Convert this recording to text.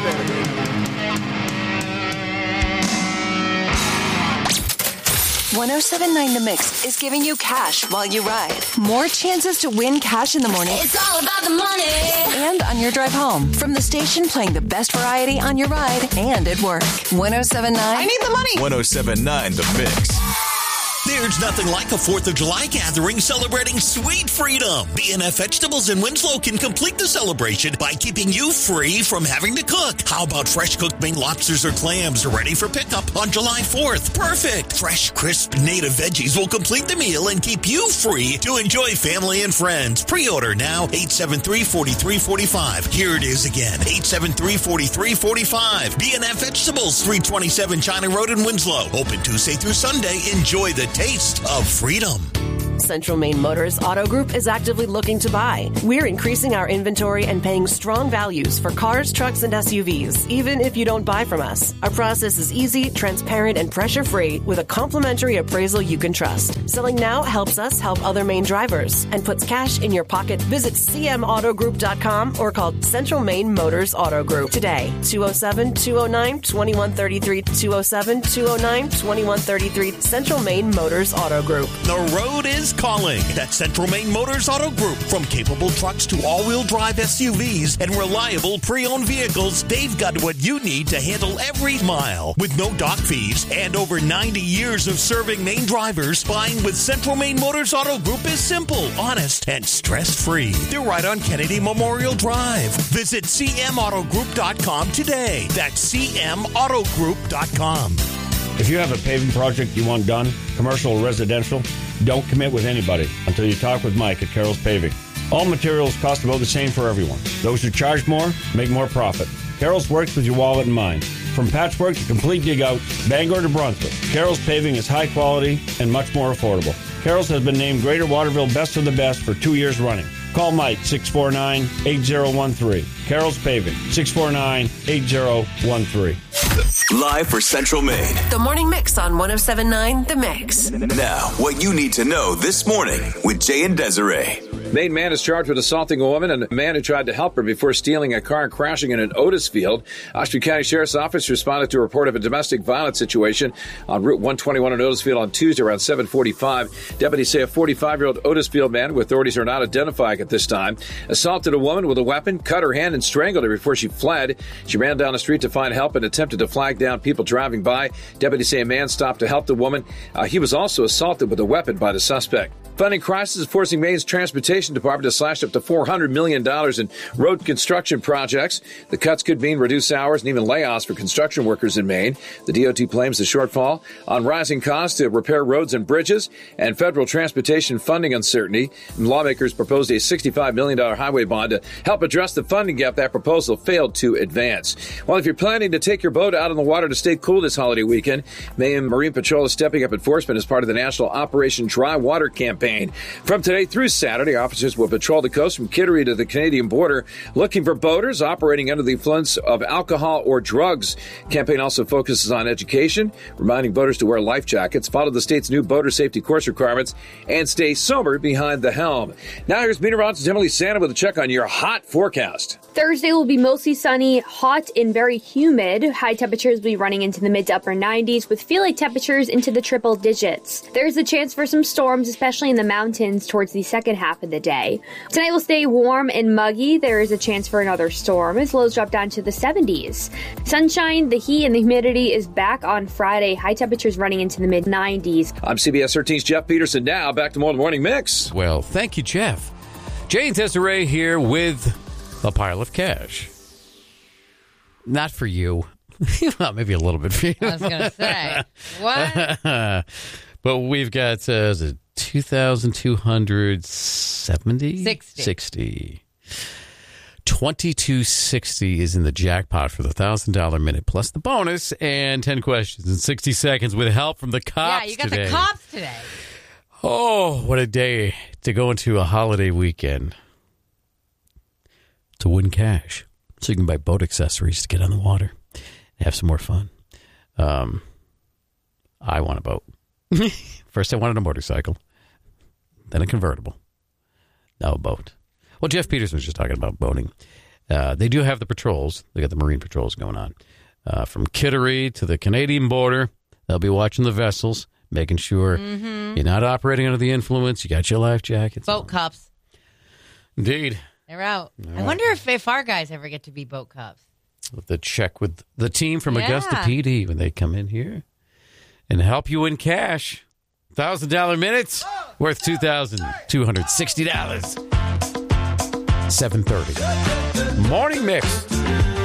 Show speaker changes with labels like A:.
A: baby.
B: 107.9 The Mix is giving you cash while you ride. More chances to win cash in the morning.
C: It's all about the money.
B: And on your drive home. From the station playing the best variety on your ride and at work. 107.9. I need the money.
D: 107.9 The Mix.
E: There's nothing like a 4th of July gathering celebrating sweet freedom. B&F Vegetables in Winslow can complete the celebration by keeping you free from having to cook. How about fresh cooked Maine lobsters or clams ready for pickup on July 4th? Perfect! Fresh, crisp, native veggies will complete the meal and keep you free to enjoy family and friends. Pre-order now, 873-4345. Here it is again, 873-4345. B&F Vegetables, 327 China Road in Winslow. Open Tuesday through Sunday. Enjoy the taste of freedom.
F: Central Maine Motors Auto Group is actively looking to buy. We're increasing our inventory and paying strong values for cars, trucks, and SUVs, even if you don't buy from us. Our process is easy, transparent, and pressure-free with a complimentary appraisal you can trust. Selling now helps us help other Maine drivers and puts cash in your pocket. Visit cmautogroup.com or call Central Maine Motors Auto Group today. 207-209-2133, 207-209-2133, Central Maine Motors Auto Group.
E: The road is calling. That's Central Maine Motors Auto Group. From capable trucks to all-wheel drive SUVs and reliable pre-owned vehicles, they've got what you need to handle every mile. With no dock fees and over 90 years of serving Maine drivers, buying with Central Maine Motors Auto Group is simple, honest, and stress-free. They're right on Kennedy Memorial Drive. Visit cmautogroup.com today. That's cmautogroup.com.
G: If you have a paving project you want done, commercial or residential, don't commit with anybody until you talk with Mike at Carroll's Paving. All materials cost about the same for everyone. Those who charge more make more profit. Carroll's works with your wallet in mind. From patchwork to complete dig-out, Bangor to Brunswick, Carroll's Paving is high quality and much more affordable. Carroll's has been named Greater Waterville Best of the Best for 2 years running. Call Mike, 649-8013. Carroll's Paving, 649-8013.
D: Live for Central Maine.
B: The Morning Mix on 107.9 The Mix.
D: Now, what you need to know this morning with Jay and Desiree.
H: Maine man is charged with assaulting a woman and a man who tried to help her before stealing a car and crashing in an Otis field. Oshkosh County Sheriff's Office responded to a report of a domestic violence situation on Route 121 in Otis Field on Tuesday around 7:45. Deputies say a 45-year-old Otis Field man, who authorities are not identifying at this time, assaulted a woman with a weapon, cut her hand, and strangled her before she fled. She ran down the street to find help and attempted to flag down people driving by. Deputies say a man stopped to help the woman. He was also assaulted with a weapon by the suspect. Funding crisis is forcing Maine's Transportation Department to slash up to $400 million in road construction projects. The cuts could mean reduced hours and even layoffs for construction workers in Maine. The DOT blames the shortfall on rising costs to repair roads and bridges and federal transportation funding uncertainty. Lawmakers proposed a $65 million highway bond to help address the funding gap. That proposal failed to advance. Well, if you're planning to take your boat out on the water to stay cool this holiday weekend, Maine Marine Patrol is stepping up enforcement as part of the national Operation Dry Water campaign. From today through Saturday, officers will patrol the coast from Kittery to the Canadian border, looking for boaters operating under the influence of alcohol or drugs. The campaign also focuses on education, reminding boaters to wear life jackets, follow the state's new boater safety course requirements, and stay sober behind the helm. Now here's meteorologist Emily Santa with a check on your hot forecast.
I: Thursday will be mostly sunny, hot, and very humid. High temperatures will be running into the mid to upper 90s with feel-like temperatures into the triple digits. There's a chance for some storms, especially in the mountains towards the second half of the day. Tonight will stay warm and muggy. There is a chance for another storm as lows drop down to the 70s. Sunshine, the heat, and the humidity is back on Friday. High temperatures running into the mid 90s.
H: I'm CBS 13's Jeff Peterson. Now back to more of the Morning Mix.
J: Well, thank you, Jeff. Jay and Desiree here with a pile of cash. Not for you. Well, maybe a little bit for you.
K: I was going to say. What?
J: But we've got 2,270? 60. 2260 is in the jackpot for the $1,000 minute plus the bonus and 10 questions in 60 seconds with help from the cops.
K: Yeah, you got
J: today.
K: the cops today.
J: Oh, what a day to go into a holiday weekend to win cash. So you can buy boat accessories to get on the water and have some more fun. I want a boat. First I wanted a motorcycle, then a convertible, now a boat. Well, Jeff Peterson was just talking about boating. They do have the patrols. They got the Marine patrols going on. From Kittery to the Canadian border, they'll be watching the vessels, making sure you're not operating under the influence. You got your life jackets.
K: Boat cops.
J: Indeed.
K: They're out. I wonder if our guys ever get to be boat cops.
J: With the check with the team from Augusta PD when they come in here and help you win cash. $1,000 minutes worth $2,260. 7:30. Morning Mix.